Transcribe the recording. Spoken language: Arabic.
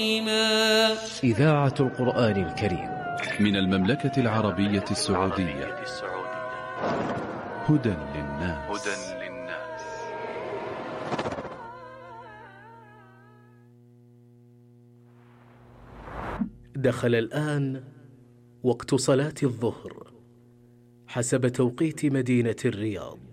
إذاعة القرآن الكريم من المملكة العربية السعودية. هدى للناس. دخل الآن وقت صلاة الظهر حسب توقيت مدينة الرياض.